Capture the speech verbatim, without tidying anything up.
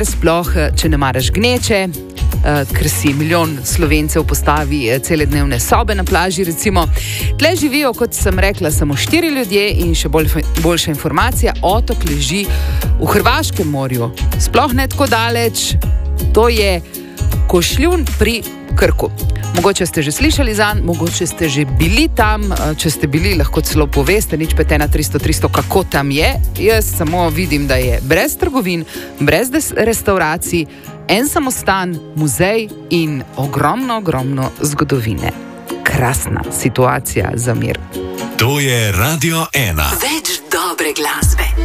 super, sploh če ne maraš gneče, ker si milijon Slovencev postavi cele dnevne sobe na plaži, recimo. Tle živijo, kot sem rekla, samo štiri ljudje in še bolj, boljša informacija, otok leži v Hrvaškem morju. Sploh ne tako daleč, to je Košljun pri Krku. Mogoče ste že slišali zanj, mogoče ste že bili tam, če ste bili, lahko celo poveste, nič pet ena tristo tristo, kako tam je. Jaz samo vidim, da je brez trgovin, brez restauracij, en samostan, muzej in ogromno, ogromno zgodovine. Krasna situacija za mir. To je Radio ena. Več dobre glasbe.